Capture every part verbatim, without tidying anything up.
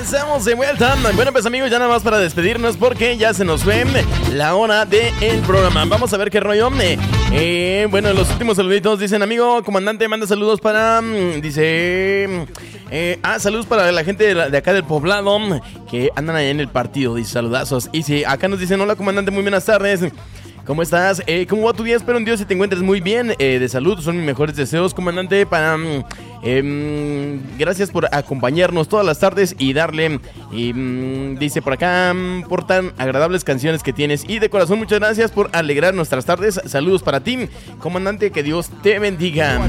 estamos de vuelta. Bueno, pues amigos, ya nada más para despedirnos porque ya se nos fue la hora del programa. Vamos a ver qué rollo. Eh, bueno, los últimos saluditos dicen, amigo comandante, manda saludos para... Dice... Eh, ah, saludos para la gente de, la, de acá del poblado que andan allá en el partido. Dice, saludazos. Y sí, acá nos dicen, hola comandante, muy buenas tardes. ¿Cómo estás? Eh, ¿Cómo va tu día? Espero en Dios y te encuentres muy bien. Eh, de salud, son mis mejores deseos, comandante. Para, eh, gracias por acompañarnos todas las tardes y darle, eh, dice por acá, por tan agradables canciones que tienes. Y de corazón, muchas gracias por alegrar nuestras tardes. Saludos para ti, comandante, que Dios te bendiga.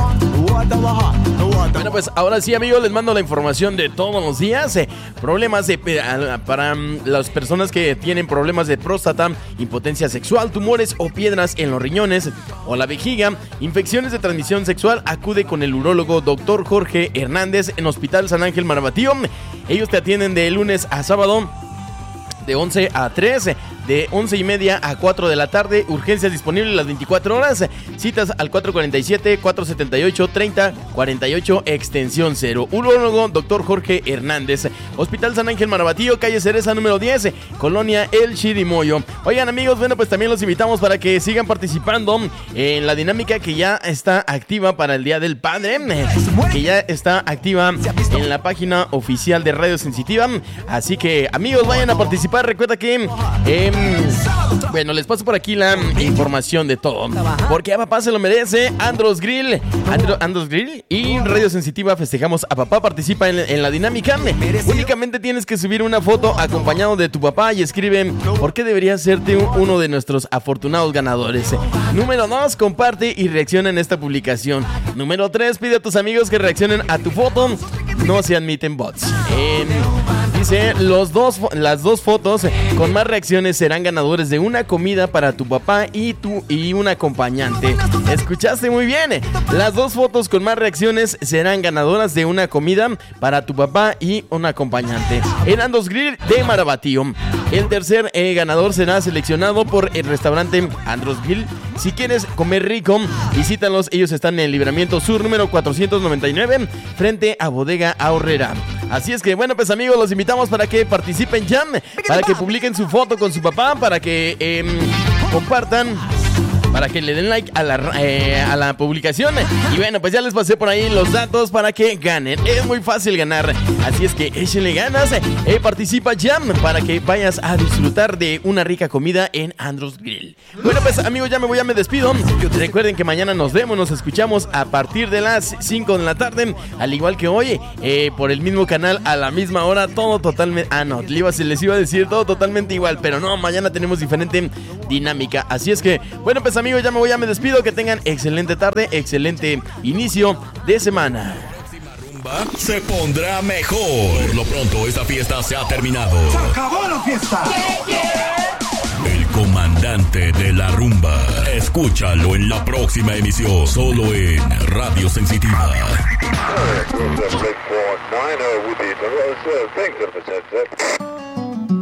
Bueno, pues ahora sí, amigos, les mando la información de todos los días. Eh, problemas de, eh, para um, las personas que tienen problemas de próstata, impotencia sexual, tumores o piedras en los riñones o la vejiga, infecciones de transmisión sexual, acude con el urólogo doctor Jorge Hernández en Hospital San Ángel Marabatío. Ellos te atienden de lunes a sábado de once a tres, de once y media a cuatro de la tarde, urgencias disponibles las veinticuatro horas, citas al cuatro cuarenta y siete, cuatro setenta y ocho, treinta cuarenta y ocho, extensión cero. Urólogo doctor Jorge Hernández, Hospital San Ángel Marabatío, calle Cereza número diez, Colonia El Chirimoyo. Oigan amigos, bueno pues también los invitamos para que sigan participando en la dinámica que ya está activa para el Día del Padre, que ya está activa en la página oficial de Radio Sensitiva, así que amigos vayan a participar. Recuerda que eh, bueno, les paso por aquí la información de todo, porque a papá se lo merece. Andros Grill, Andro, Andros Grill y Radio Sensitiva festejamos a papá. Participa en, en la dinámica. Únicamente tienes que subir una foto acompañado de tu papá y escribe por qué deberías serte uno de nuestros afortunados ganadores. Número dos, comparte y reacciona en esta publicación. Número tres, pide a tus amigos que reaccionen a tu foto. No se admiten bots. Eh, dice, los dos, las dos fotos con más reacciones serán ganadores de una comida para tu papá y, tu, y un acompañante. ¿Escuchaste muy bien? Las dos fotos con más reacciones serán ganadoras de una comida para tu papá y un acompañante en Andros Grill de Marabatío. El tercer eh, ganador será seleccionado por el restaurante Andros Grill. Si quieres comer rico, visítalos. Ellos están en el Libramiento Sur número cuatrocientos noventa y nueve, frente a Bodega Aurrera. Así es que, bueno, pues amigos, los invitamos para que participen ya, para que publiquen su foto con su papá, para que eh, compartan, para que le den like a la, eh, a la publicación. Y bueno, pues ya les pasé por ahí los datos para que ganen. Es muy fácil ganar, así es que échenle ganas. Eh, participa ya para que vayas a disfrutar de una rica comida en Andros Grill. Bueno, pues amigos, ya me voy, ya me despido. Recuerden que mañana nos vemos, nos escuchamos a partir de las cinco de la tarde, al igual que hoy, eh, por el mismo canal, a la misma hora, todo totalmente... Ah, no, les iba a decir todo totalmente igual, pero no, mañana tenemos diferente dinámica. Así es que, bueno, pues amigos, ya me voy, ya me despido. Que tengan excelente tarde, excelente inicio de semana. Se pondrá mejor. Por lo pronto, esta fiesta se ha terminado. ¡Se acabó la fiesta! Yeah, yeah. El comandante de la rumba. Escúchalo en la próxima emisión, solo en Radio Sensitiva. All right,